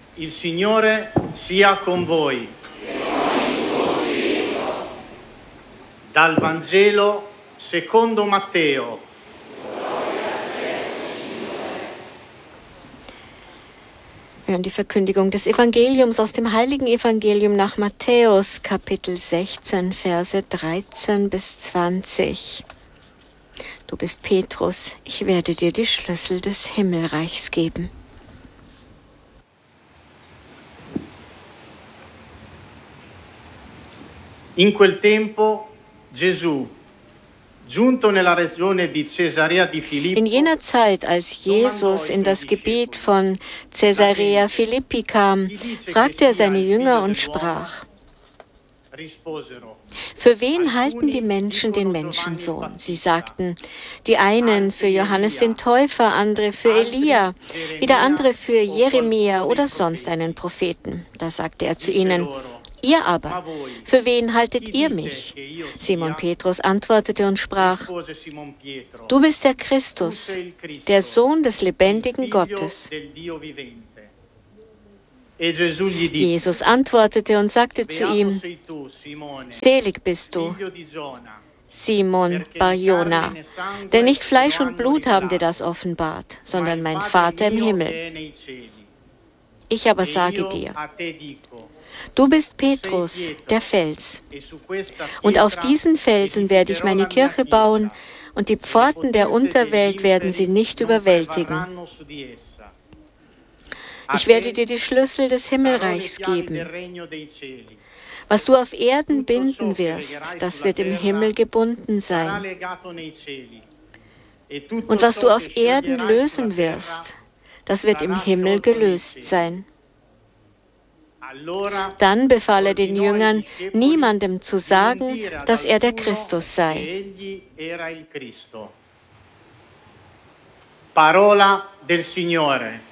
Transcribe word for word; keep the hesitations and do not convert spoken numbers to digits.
Il Signore sia con voi. Dal Vangelo secondo Matteo. Wir hören die Verkündigung des Evangeliums aus dem heiligen Evangelium nach Matthäus, Kapitel sechzehn, Verse dreizehn bis zwanzig. Du bist Petrus, ich werde dir die Schlüssel des Himmelreichs geben. In quel tempo Gesù, giunto nella regione di Cesarea di Filippo, In jener Zeit, als Jesus in das Gebiet von Caesarea Philippi kam, fragte er seine Jünger und sprach: Für wen halten die Menschen den Menschensohn? Sie sagten, die einen für Johannes den Täufer, andere für Elia, wieder andere für Jeremia oder sonst einen Propheten. Da sagte er zu ihnen: Ihr aber, für wen haltet ihr mich? Simon Petrus antwortete und sprach: Du bist der Christus, der Sohn des lebendigen Gottes. Jesus antwortete und sagte zu ihm: Selig bist du, Simon Bar-Jona, denn nicht Fleisch und Blut haben dir das offenbart, sondern mein Vater im Himmel. Ich aber sage dir, du bist Petrus, der Fels, und auf diesen Felsen werde ich meine Kirche bauen, und die Pforten der Unterwelt werden sie nicht überwältigen. Ich werde dir die Schlüssel des Himmelreichs geben. Was du auf Erden binden wirst, das wird im Himmel gebunden sein. Und was du auf Erden lösen wirst, das wird im Himmel gelöst sein. Dann befahl er den Jüngern, niemandem zu sagen, dass er der Christus sei. Parola del Signore.